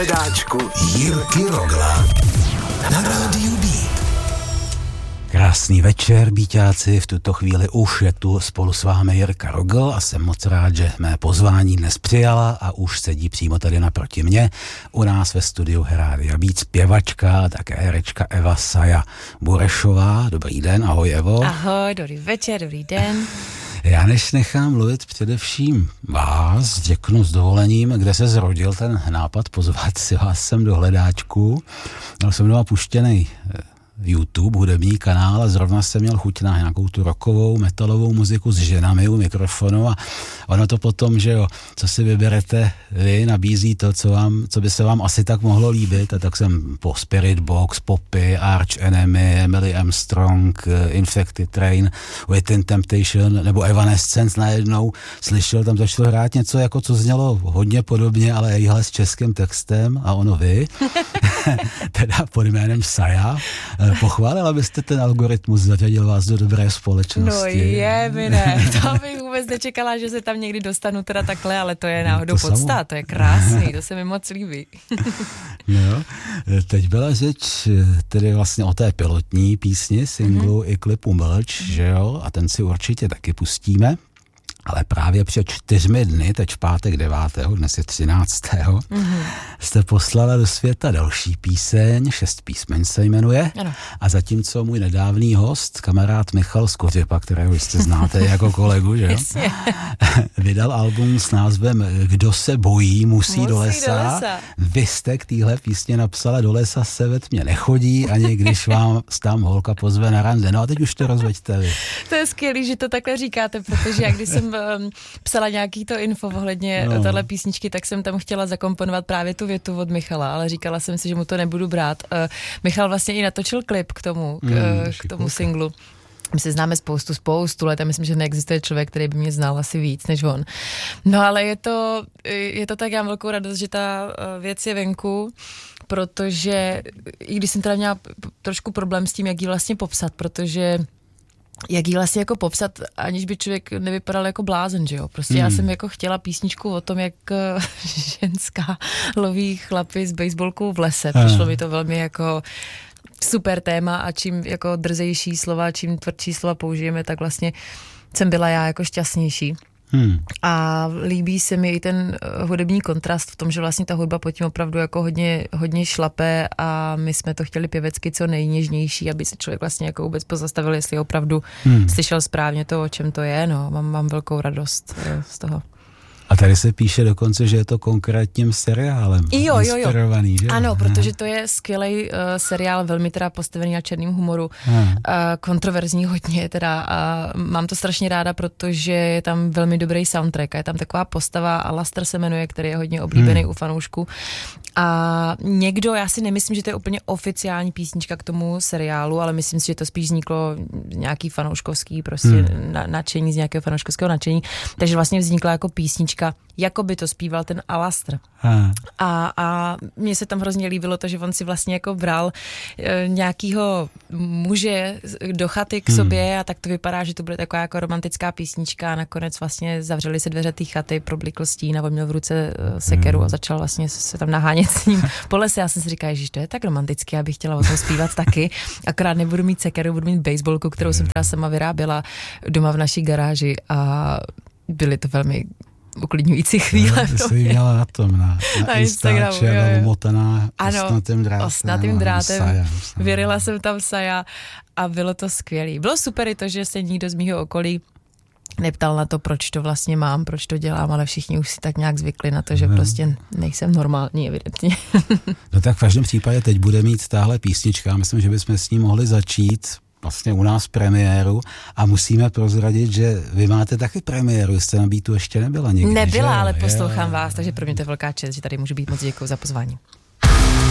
hledáčku Jirky Rogla na Rádiu Beat. Krásný večer, bíťáci, v tuto chvíli už je tu spolu s vámi Jirka Rogl a jsem moc rád, že mé pozvání dnes přijala a už sedí přímo tady naproti mě u nás ve studiu Rádia Beat zpěvačka a také herečka Eva Saja Burešová. Dobrý den, ahoj Evo. Ahoj, dobrý večer, dobrý den. Já než nechám mluvit především vás, řeknu s dovolením, kde se zrodil ten nápad pozvat si vás sem do hledáčku. Měl jsem doma puštěnej YouTube, hudební kanál a zrovna jsem měl chuť na nějakou tu rockovou, metalovou muziku s ženami u mikrofonu a ono to potom, že jo, co si vyberete vy, nabízí to, co by se vám asi tak mohlo líbit a tak jsem po Spirit Box, Poppy, Arch Enemy, Emily Armstrong, Infected Train, Within Temptation nebo Evanescence najednou slyšel, tam začalo hrát něco, jako co znělo hodně podobně, ale jíhle s českým textem a ono vy, teda pod jménem Saja. Pochválila byste ten algoritmus, zařadil vás do dobré společnosti. No ne, to bych vůbec nečekala, že se tam někdy dostanu teda takhle, ale to je náhodou podsta, to je krásný, to se mi moc líbí. No, teď byla řeč tedy vlastně o té pilotní písni, singlu i klipu Mlč, že jo, a ten si určitě taky pustíme. Ale právě před 4 dny, teď v pátek 9., dnes je 13., jste poslala do světa další píseň, 6 písmen se jmenuje. Ano. A zatímco můj nedávný host, kamarád Michal Skořipa, kterého jistě znáte jako kolegu, že jo? Vydal album s názvem Kdo se bojí, musí do lesa. Vy jste k téhle písně napsala Do lesa se ve tmě nechodí, ani když vám tam holka pozve na rande. No a teď už to rozveďte vy. To je skvělý, že to takhle říkáte, protože jak když jsem psala nějaký to info ohledně téhle písničky, tak jsem tam chtěla zakomponovat právě tu větu od Michala, ale říkala jsem si, že mu to nebudu brát. Michal vlastně i natočil klip k tomu singlu. My se známe spoustu let a myslím, že neexistuje člověk, který by mě znal asi víc než on. No ale je to tak, já mám velkou radost, že ta věc je venku, protože i když jsem teda měla trošku problém s tím, jak ji vlastně popsat, protože jak jí vlastně jako popsat, aniž by člověk nevypadal jako blázen, že jo? Prostě já jsem jako chtěla písničku o tom, jak ženská loví chlapy s baseballkou v lese. Přišlo mi to velmi jako super téma a čím jako drzejší slova, čím tvrdší slova použijeme, tak vlastně jsem byla já jako šťastnější. A líbí se mi i ten hudební kontrast v tom, že vlastně ta hudba pod tím opravdu jako hodně šlape a my jsme to chtěli pěvecky co nejněžnější, aby se člověk vlastně jako vůbec pozastavil, jestli opravdu slyšel správně to, o čem to je. No, mám velkou radost z toho. A tady se píše dokonce, že je to konkrétním seriálem. Jo. Inspirovaný, že? Ano, protože to je skvělý seriál, velmi teda postavený na černým humoru. Kontroverzní hodně teda. A mám to strašně ráda, protože je tam velmi dobrý soundtrack. Je tam taková postava, Alastair se jmenuje, který je hodně oblíbený u fanoušků. A někdo, já si nemyslím, že to je úplně oficiální písnička k tomu seriálu, ale myslím si, že to spíš vzniklo nějaký fanouškovský prostě nadšení, z nějakého fanouškovského nadšení. Takže vlastně vznikla jako písnička, jako by to zpíval ten Alastair. A mně se tam hrozně líbilo to, že on si vlastně jako bral nějakýho muže do chaty k sobě a tak to vypadá, že to bude taková jako romantická písnička a nakonec vlastně zavřeli se dveře té chaty, problikl stín a on měl v ruce sekeru a začal vlastně se tam nahánět s ním po lese. Já jsem si říkala, že to je tak romantické, abych chtěla o tom zpívat taky. Akorát nebudu mít sekeru, budu mít baseballku, kterou jsem teda sama vyráběla doma v naší garáži a byly to velmi uklidňující chvíle. Ty jsi měla na tom, na Instagramu, umotaná ostnatým drátem. Věřila jsem tam Saja a bylo to skvělý. Bylo super i to, že se nikdo z mýho okolí neptal na to, proč to vlastně mám, proč to dělám, ale všichni už si tak nějak zvykli na to, že prostě nejsem normální, evidentně. No tak v každém případě teď bude mít tahle písnička. Myslím, že bychom s ní mohli začít vlastně u nás premiéru a musíme prozradit, že vy máte taky premiéru, jste na Beatu ještě nebyla nikdy. Nebyla, ale poslouchám vás, takže pro mě to je velká čest, že tady můžu být. Moc děkuji za pozvání.